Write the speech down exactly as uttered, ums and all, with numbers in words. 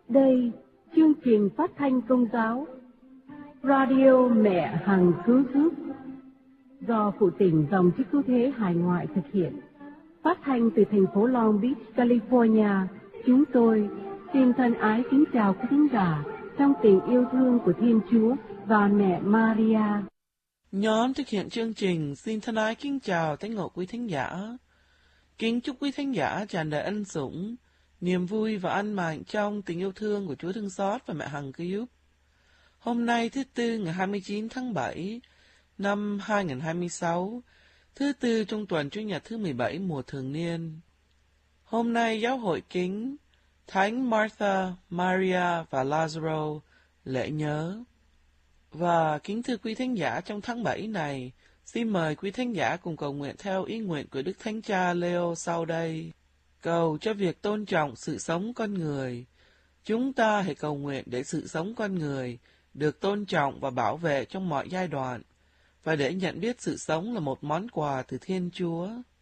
Đây, chương trình phát thanh công giáo Radio Mẹ Hằng Cứu Giúp do Phụ Tỉnh Dòng Chức Cứu Thế Hải Ngoại thực hiện. Phát thanh từ thành phố Long Beach, California. Chúng tôi xin thân ái kính chào quý thính giả trong tình yêu thương của Thiên Chúa và mẹ Maria. Nhóm thực hiện chương trình xin thân ái kính chào tất ngộ quý thính giả. Kính chúc quý thính giả tràn đầy ân sủng, niềm vui và an mạnh trong tình yêu thương của Chúa thương xót và mẹ Hằng cứu giúp. Hôm nay thứ Tư ngày hai mươi chín tháng bảy năm hai nghìn không trăm hai mươi sáu, thứ Tư trong tuần Chủ nhật thứ mười bảy mùa thường niên. Hôm nay giáo hội kính Thánh Martha, Maria và Lazaro lễ nhớ. Và kính thưa quý thính giả, trong tháng bảy này, xin mời quý thính giả cùng cầu nguyện theo ý nguyện của Đức Thánh Cha Leo sau đây. Cầu cho việc tôn trọng sự sống con người. Chúng ta hãy cầu nguyện để sự sống con người được tôn trọng và bảo vệ trong mọi giai đoạn, và để nhận biết sự sống là một món quà từ Thiên Chúa.